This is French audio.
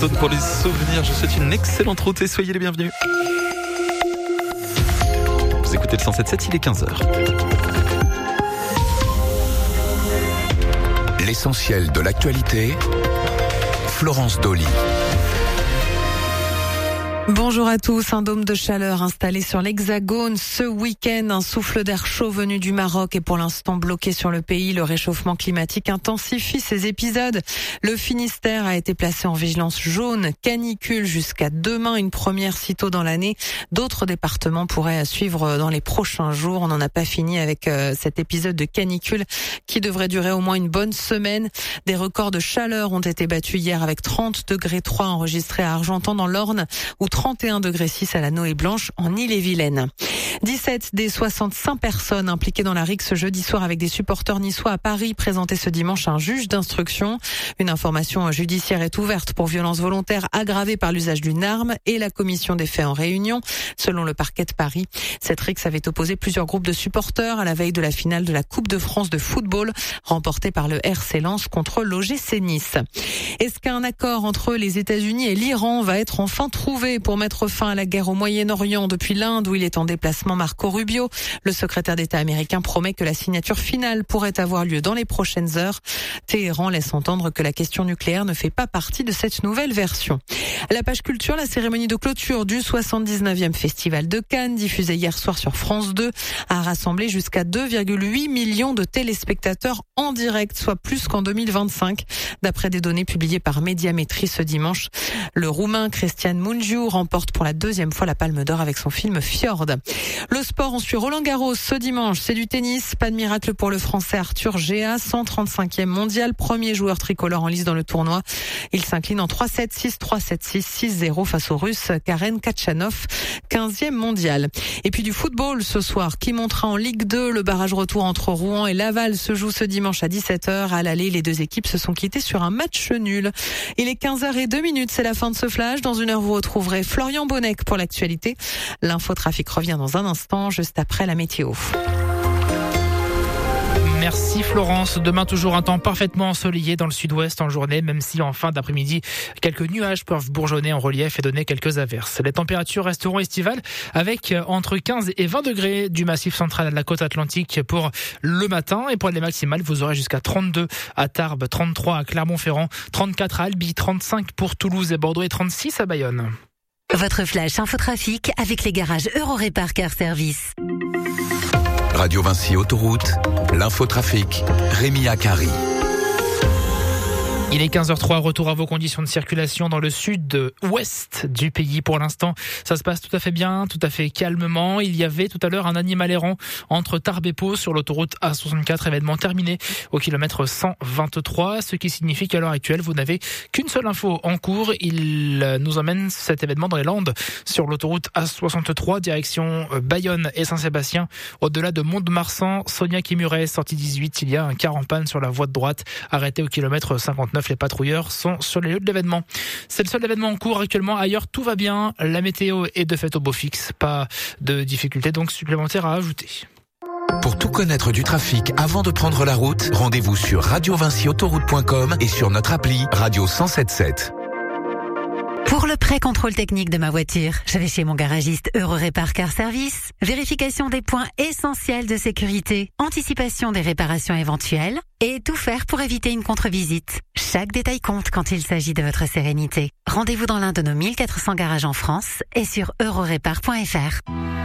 Pour les souvenirs, je souhaite une excellente route et soyez les bienvenus. Vous écoutez le 107.7, il est 15h. L'essentiel de l'actualité, Florence Dolly. Bonjour à tous. Un dôme de chaleur installé sur l'Hexagone ce week-end. Un souffle d'air chaud venu du Maroc est pour l'instant bloqué sur le pays. Le réchauffement climatique intensifie ces épisodes. Le Finistère a été placé en vigilance jaune, canicule jusqu'à demain, une première si tôt dans l'année. D'autres départements pourraient suivre dans les prochains jours. On n'en a pas fini avec cet épisode de canicule qui devrait durer au moins une bonne semaine. Des records de chaleur ont été battus hier avec 30 degrés 3 enregistrés à Argentan dans l'Orne ou 31 degrés 6 à la Noë Blanche en Ille-et-Vilaine. 17 des 65 personnes impliquées dans la rixe jeudi soir avec des supporters niçois à Paris présentaient ce dimanche à un juge d'instruction. Une information judiciaire est ouverte pour violence volontaire aggravée par l'usage d'une arme et la commission des faits en réunion. Selon le parquet de Paris, cette rixe avait opposé plusieurs groupes de supporters à la veille de la finale de la Coupe de France de football remportée par le RC Lens contre l'OGC Nice. Est-ce qu'un accord entre les États-Unis et l'Iran va être enfin trouvé pour mettre fin à la guerre au Moyen-Orient depuis l'Inde où il est en déplacement? Marco Rubio, le secrétaire d'État américain, promet que la signature finale pourrait avoir lieu dans les prochaines heures. Téhéran laisse entendre que la question nucléaire ne fait pas partie de cette nouvelle version. À la page culture, la cérémonie de clôture du 79e Festival de Cannes, diffusée hier soir sur France 2, a rassemblé jusqu'à 2,8 millions de téléspectateurs en direct, soit plus qu'en 2025. D'après des données publiées par Médiamétrie ce dimanche, le Roumain Cristian Mungiu remporte pour la deuxième fois la Palme d'Or avec son film Fjord. Le sport, on suit Roland Garros ce dimanche, c'est du tennis. Pas de miracle pour le Français Arthur Géa, 135e mondial, premier joueur tricolore en lice dans le tournoi. Il s'incline en 3-7, 6-3, 7-6, 6-0 face au Russe Karen Khachanov, 15e mondial. Et puis du football ce soir, qui montera en Ligue 2. Le barrage retour entre Rouen et Laval se joue ce dimanche à 17h. À l'aller, les deux équipes se sont quittées sur un match nul. Il est 15h02, c'est la fin de ce flash. Dans une heure, vous retrouverez Florian Bonnec pour l'actualité. L'infotrafic revient dans un instant, juste après la météo. Merci Florence. Demain, toujours un temps parfaitement ensoleillé dans le sud-ouest en journée, même si en fin d'après-midi, quelques nuages peuvent bourgeonner en relief et donner quelques averses. Les températures resteront estivales avec entre 15 et 20 degrés du massif central à la côte atlantique pour le matin. Et pour les maximales, vous aurez jusqu'à 32 à Tarbes, 33 à Clermont-Ferrand, 34 à Albi, 35 pour Toulouse et Bordeaux et 36 à Bayonne. Votre flash infotrafic avec les garages Eurorépar Car Service. Radio Vinci Autoroute, l'infotrafic, Rémi Akari. Il est 15h03, retour à vos conditions de circulation dans le sud-ouest du pays. Pour l'instant, ça se passe tout à fait bien, tout à fait calmement. Il y avait tout à l'heure un animal errant entre Tarbes et Pau sur l'autoroute A64, événement terminé au kilomètre 123, ce qui signifie qu'à l'heure actuelle, vous n'avez qu'une seule info en cours. Il nous emmène cet événement dans les Landes sur l'autoroute A63, direction Bayonne et Saint-Sébastien. Au-delà de Mont-de-Marsan, Sonia-Kimuret, sortie 18, il y a un car en panne sur la voie de droite, arrêté au kilomètre 59. Les patrouilleurs sont sur les lieux de l'événement. C'est le seul événement en cours actuellement. Ailleurs, tout va bien. La météo est de fait au beau fixe. Pas de difficultés donc supplémentaires à ajouter. Pour tout connaître du trafic avant de prendre la route, rendez-vous sur radiovinciautoroute.com et sur notre appli Radio 107.7. Pour le pré-contrôle technique de ma voiture, je vais chez mon garagiste Eurorépar Car Service. Vérification des points essentiels de sécurité, anticipation des réparations éventuelles et tout faire pour éviter une contre-visite. Chaque détail compte quand il s'agit de votre sérénité. Rendez-vous dans l'un de nos 1400 garages en France et sur eurorépar.fr.